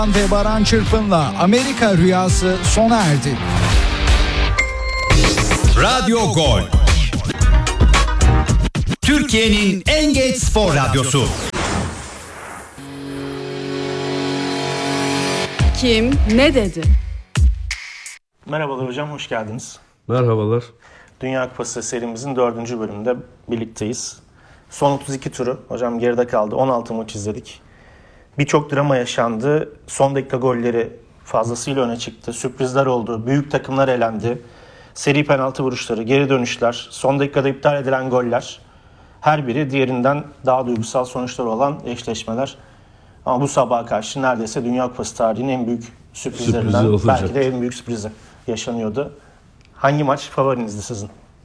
Ve Baran Çırpın'la Amerika Rüyası sona erdi. Radyo Gol, Türkiye'nin en geç spor radyosu. Kim ne dedi? Merhabalar hocam, hoş geldiniz. Merhabalar. Dünya Kupası serimizin 4. bölümünde birlikteyiz. Son 32 turu hocam geride kaldı. 16 maç izledik. Birçok drama yaşandı. Son dakika golleri fazlasıyla öne çıktı. Sürprizler oldu. Büyük takımlar elendi. Seri penaltı vuruşları, geri dönüşler, son dakikada iptal edilen goller. Her biri diğerinden daha duygusal sonuçları olan eşleşmeler. Ama bu sabaha karşı neredeyse Dünya Kupası tarihinin en büyük sürprizlerinden, belki de en büyük sürprizi yaşanıyordu. Hangi maç favorinizdi sizin?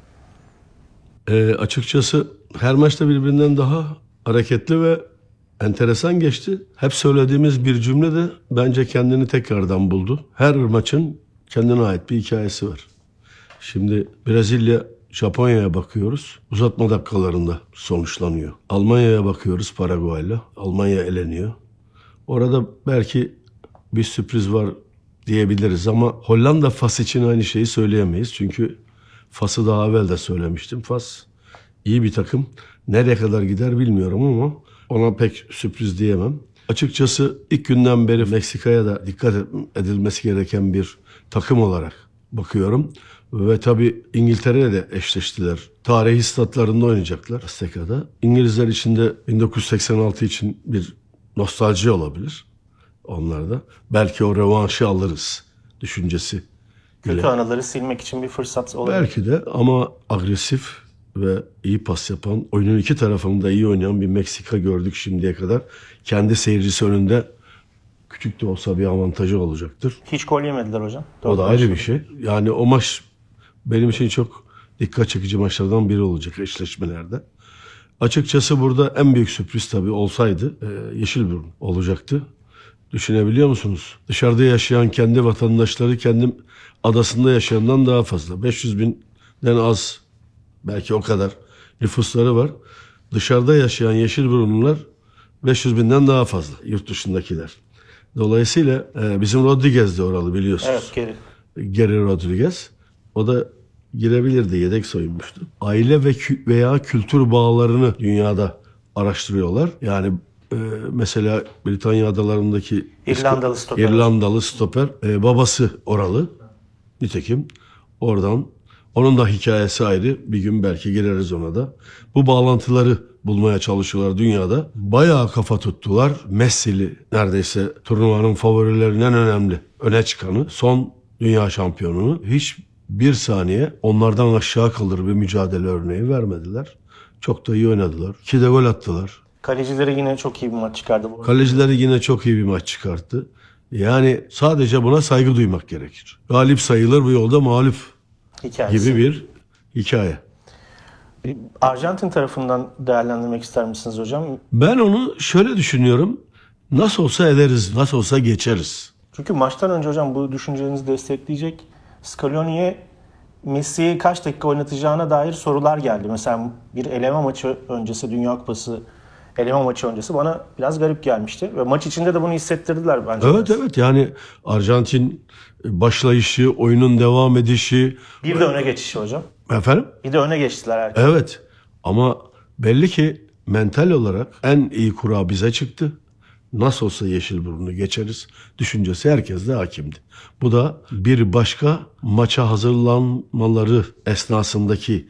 Açıkçası her maçta birbirinden daha hareketli ve enteresan geçti. Hep söylediğimiz bir cümle de bence kendini tekrardan buldu. Her maçın kendine ait bir hikayesi var. Şimdi Brezilya, Japonya'ya bakıyoruz. Uzatma dakikalarında sonuçlanıyor. Almanya'ya bakıyoruz Paraguay'la. Almanya eleniyor. Orada belki bir sürpriz var diyebiliriz ama Hollanda Fas için aynı şeyi söyleyemeyiz. Çünkü Fas'ı daha evvel de söylemiştim. Fas iyi bir takım. Nereye kadar gider bilmiyorum ama ona pek sürpriz diyemem. Açıkçası ilk günden beri Meksika'ya da dikkat edilmesi gereken bir takım olarak bakıyorum. Ve tabii İngiltere'yle de eşleştiler. Tarihi statlarında oynayacaklar Azteka'da. İngilizler için de 1986 için bir nostalji olabilir onlarda. Belki o revanşı alırız düşüncesi. Kötü anıları silmek için bir fırsat olabilir. Belki de ama agresif ve iyi pas yapan, oyunun iki tarafında iyi oynayan bir Meksika gördük şimdiye kadar. Kendi seyircisi önünde küçük de olsa bir avantajı olacaktır. Hiç gol yemediler hocam. O da ayrı bir şey. Yani o maç benim için çok dikkat çekici maçlardan biri olacak eşleşmelerde. Açıkçası burada en büyük sürpriz tabii olsaydı Yeşilburun olacaktı. Düşünebiliyor musunuz? Dışarıda yaşayan kendi vatandaşları kendi adasında yaşayandan daha fazla. 500 binden az, belki o kadar nüfusları var. Dışarıda yaşayan Yeşilburunlular 500 binden daha fazla, yurt dışındakiler. Dolayısıyla bizim Rodriguez de oralı biliyorsunuz. Evet, Geri Rodriguez. O da girebilirdi, yedek soyunmuştu. Aile veya kültür bağlarını dünyada araştırıyorlar. Yani mesela Britanya adalarındaki İrlandalı stoper babası oralı. Nitekim oradan onun da hikayesi ayrı. Bir gün belki gireriz ona da. Bu bağlantıları bulmaya çalışıyorlar dünyada. Bayağı kafa tuttular. Messi'li neredeyse turnuvanın favorilerinden önemli. Öne çıkanı. Son dünya şampiyonunu hiç bir saniye onlardan aşağı kalır bir mücadele örneği vermediler. Çok da iyi oynadılar. 2 de gol attılar. Kalecileri yine çok iyi bir maç çıkardı. Kalecileri yine çok iyi bir maç çıkarttı. Yani sadece buna saygı duymak gerekir. Galip sayılır bu yolda mağlup hikayesi gibi bir hikaye. Arjantin tarafından değerlendirmek ister misiniz hocam? Ben onu şöyle düşünüyorum. Nasıl olsa ederiz, nasıl olsa geçeriz. Çünkü maçtan önce hocam bu düşüncelerinizi destekleyecek Scaloni'ye Messi'yi kaç dakika oynatacağına dair sorular geldi. Mesela bir eleme maçı öncesi, Dünya Kupası eleme maçı öncesi bana biraz garip gelmişti. Ve maç içinde de bunu hissettirdiler bence. Evet yani Arjantin başlayışı, oyunun devam edişi. Bir de öne geçişi hocam. Efendim? Bir de öne geçtiler herkes. Evet ama belli ki mental olarak en iyi kura bize çıktı. Nasıl olsa Yeşilburun'u geçeriz düşüncesi herkeste hakimdi. Bu da bir başka maça hazırlanmaları esnasındaki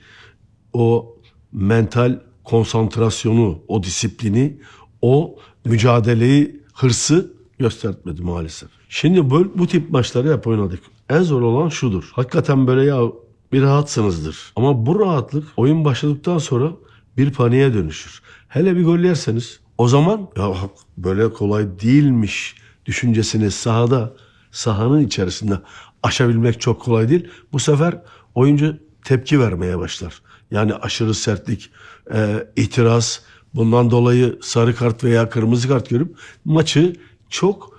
o mental konsantrasyonu, o disiplini, o mücadeleyi, hırsı göstermedi maalesef. Şimdi bu tip maçları hep oynadık. En zor olan şudur. Hakikaten böyle ya bir rahatsınızdır. Ama bu rahatlık oyun başladıktan sonra bir paniğe dönüşür. Hele bir gol yerseniz o zaman ya böyle kolay değilmiş düşüncesini sahanın içerisinde aşabilmek çok kolay değil. Bu sefer oyuncu tepki vermeye başlar. Yani aşırı sertlik, itiraz, bundan dolayı sarı kart veya kırmızı kart görüp maçı çok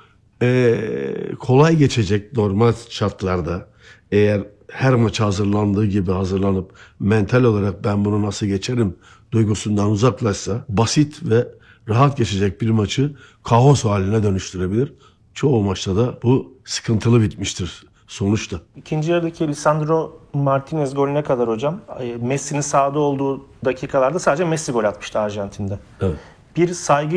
kolay geçecek normal şartlarda. Eğer her maça hazırlandığı gibi hazırlanıp mental olarak ben bunu nasıl geçerim duygusundan uzaklaşsa basit ve rahat geçecek bir maçı kaos haline dönüştürebilir. çoğu maçta da bu sıkıntılı bitmiştir sonuçta. İkinci yarıdaki Lisandro Martinez golüne kadar hocam, Messi'nin sahada olduğu dakikalarda sadece Messi gol atmıştı Arjantin'de. Evet. Bir saygı